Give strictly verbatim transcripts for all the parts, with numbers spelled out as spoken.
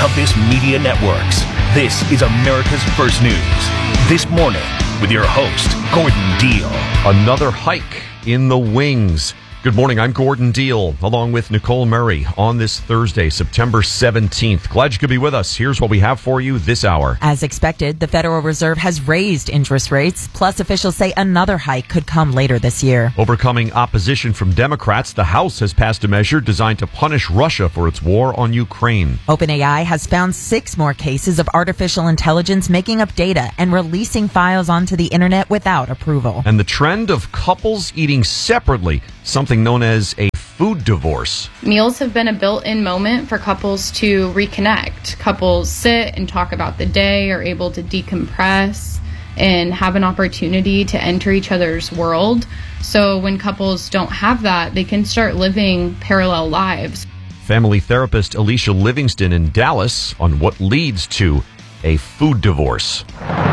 of this media networks. This is America's First News. This morning with your host, Gordon Deal. Another hike in the wings. Good morning, I'm Gordon Deal, along with Nicole Murray on this Thursday, September seventeenth. Glad you could be with us. Here's what we have for you this hour. As expected, the Federal Reserve has raised interest rates, plus officials say another hike could come later this year. Overcoming opposition from Democrats, the House has passed a measure designed to punish Russia for its war on Ukraine. OpenAI has found six more cases of artificial intelligence making up data and releasing files onto the internet without approval. And the trend of couples eating separately, something known as a food divorce. Meals have been a built-in moment for couples to reconnect. Couples sit and talk about the day, are able to decompress and have an opportunity to enter each other's world. So when couples don't have that, they can start living parallel lives. Family therapist Alicia Livingston in Dallas on what leads to a food divorce.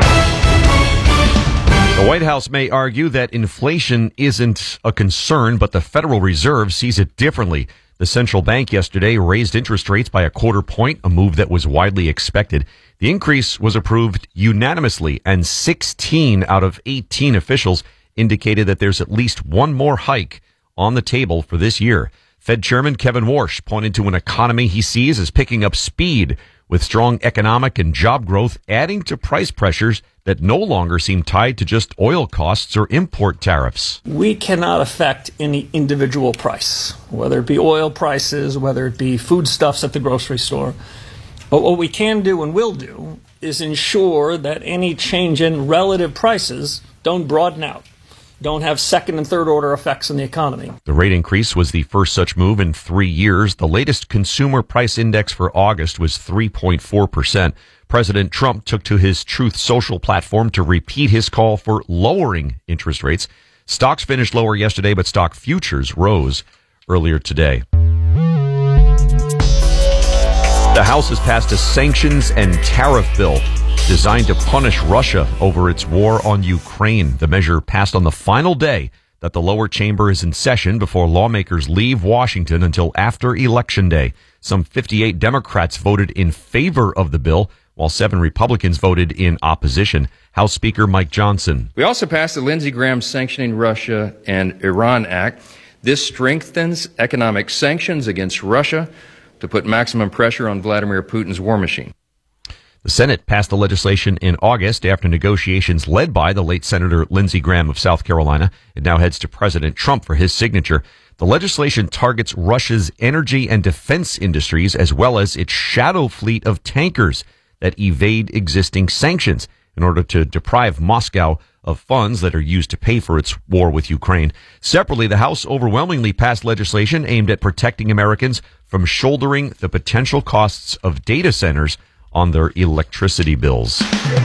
The White House may argue that inflation isn't a concern, but the Federal Reserve sees it differently. The central bank yesterday raised interest rates by a quarter point, a move that was widely expected. The increase was approved unanimously, and sixteen out of eighteen officials indicated that there's at least one more hike on the table for this year. Fed Chairman Kevin Warsh pointed to an economy he sees as picking up speed, with strong economic and job growth adding to price pressures that no longer seem tied to just oil costs or import tariffs. We cannot affect any individual price, whether it be oil prices, whether it be foodstuffs at the grocery store. But what we can do and will do is ensure that any change in relative prices don't broaden out, don't have second and third order effects on the economy. The rate increase was the first such move in three years. The latest consumer price index for August was three point four percent. President Trump took to his Truth Social platform to repeat his call for lowering interest rates. Stocks finished lower yesterday, but stock futures rose earlier today. The House has passed a sanctions and tariff bill designed to punish Russia over its war on Ukraine. The measure passed on the final day that the lower chamber is in session before lawmakers leave Washington until after Election Day. Some fifty-eight Democrats voted in favor of the bill, while seven Republicans voted in opposition. House Speaker Mike Johnson. We also passed the Lindsey Graham Sanctioning Russia and Iran Act. This strengthens economic sanctions against Russia to put maximum pressure on Vladimir Putin's war machine. The Senate passed the legislation in August after negotiations led by the late Senator Lindsey Graham of South Carolina. It now heads to President Trump for his signature. The legislation targets Russia's energy and defense industries as well as its shadow fleet of tankers that evade existing sanctions in order to deprive Moscow of funds that are used to pay for its war with Ukraine. Separately, the House overwhelmingly passed legislation aimed at protecting Americans from shouldering the potential costs of data centers on their electricity bills.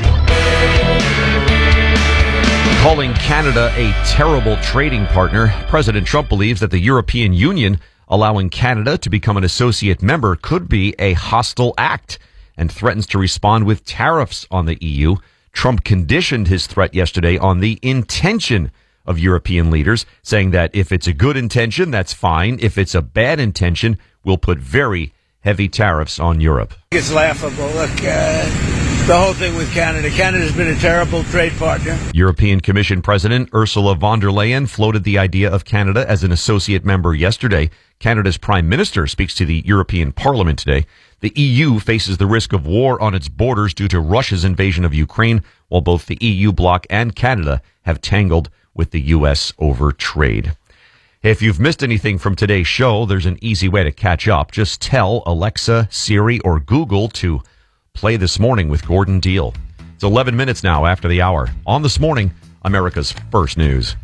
Calling Canada a terrible trading partner, President Trump believes that the European Union allowing Canada to become an associate member could be a hostile act and threatens to respond with tariffs on the E U. Trump conditioned his threat yesterday on the intention of European leaders, saying that if it's a good intention, that's fine. If it's a bad intention, we'll put very heavy tariffs on Europe. It's laughable. Look, uh, the whole thing with Canada. Canada's been a terrible trade partner. European Commission President Ursula von der Leyen floated the idea of Canada as an associate member yesterday. Canada's Prime Minister speaks to the European Parliament today. The E U faces the risk of war on its borders due to Russia's invasion of Ukraine, while both the E U bloc and Canada have tangled with the U S over trade. If you've missed anything from today's show, there's an easy way to catch up. Just tell Alexa, Siri, or Google to play This Morning with Gordon Deal. It's eleven minutes now after the hour. On This Morning, America's First News.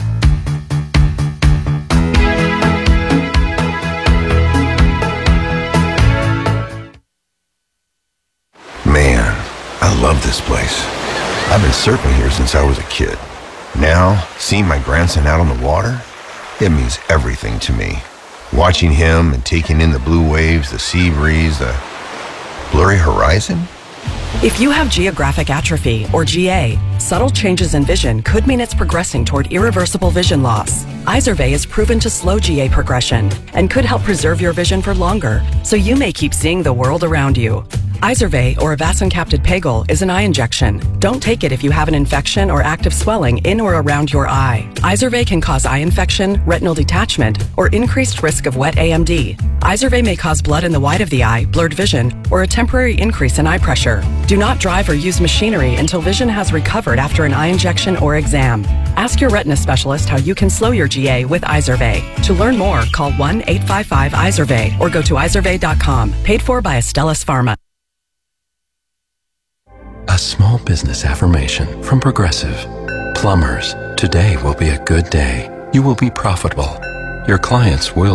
Man, I love this place. I've been surfing here since I was a kid. Now, seeing my grandson out on the water, it means everything to me. Watching him and taking in the blue waves, the sea breeze, the blurry horizon. If you have geographic atrophy, or G A, subtle changes in vision could mean it's progressing toward irreversible vision loss. Izervay is proven to slow G A progression and could help preserve your vision for longer, so you may keep seeing the world around you. Izervay, or avacincaptad pegol, is an eye injection. Don't take it if you have an infection or active swelling in or around your eye. Izervay can cause eye infection, retinal detachment, or increased risk of wet A M D. Izervay may cause blood in the white of the eye, blurred vision, or a temporary increase in eye pressure. Do not drive or use machinery until vision has recovered after an eye injection or exam. Ask your retina specialist how you can slow your G A with Izervay. To learn more, call one eight five five Izervay or go to izervay dot com. Paid for by Astellas Pharma. A small business affirmation from Progressive. Plumbers, today will be a good day. You will be profitable. Your clients will